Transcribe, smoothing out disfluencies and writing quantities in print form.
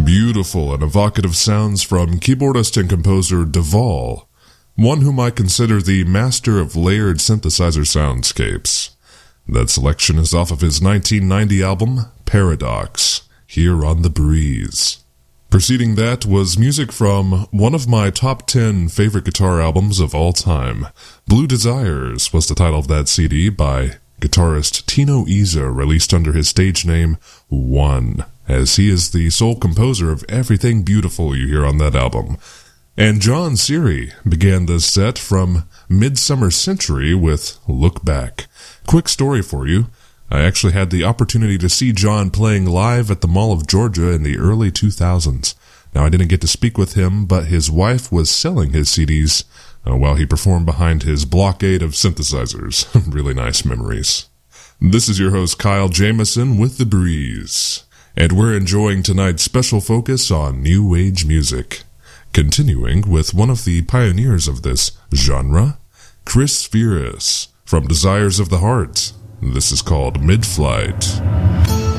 Beautiful and evocative sounds from keyboardist and composer Duvall, one whom I consider the master of layered synthesizer soundscapes. That selection is off of his 1990 album, Paradox, here on The Breeze. Preceding that was music from one of my top 10 favorite guitar albums of all time. Blue Desires was the title of that CD by guitarist Tino Iza, released under his stage name One, as he is the sole composer of everything beautiful you hear on that album. And John Seary began this set from Midsummer Century with Look Back. Quick story for you. I actually had the opportunity to see John playing live at the Mall of Georgia in the early 2000s. Now, I didn't get to speak with him, but his wife was selling his CDs while he performed behind his blockade of synthesizers. Really nice memories. This is your host, Kyle Jamison, with The Breeze, and we're enjoying tonight's special focus on New Age music. Continuing with one of the pioneers of this genre, Chris Spheeris, from Desires of the Heart. This is called Mid-Flight.